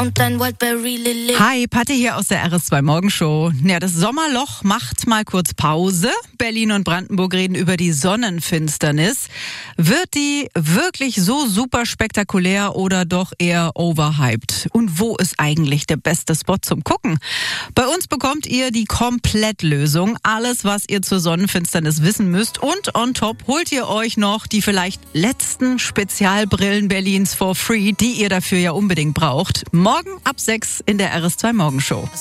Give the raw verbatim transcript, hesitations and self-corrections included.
und dein Wildberry Lily. Hi, Patti hier aus der R S zwei Morgenshow. Ja, das Sommerloch macht mal kurz Pause. Berlin und Brandenburg reden über die Sonnenfinsternis. Wird die wirklich so super spektakulär oder doch eher overhyped? Und wo ist eigentlich der beste Spot zum Gucken? Bei uns bekommt ihr die Komplettlösung. Alles, was ihr zur Sonnenfinsternis wissen müsst. Und on top holt ihr euch noch die vielleicht letzten Spezialbrillen Berlins for free, die ihr dafür ja unbedingt braucht. Morgen ab sechs in der R S zwei Morgenshow.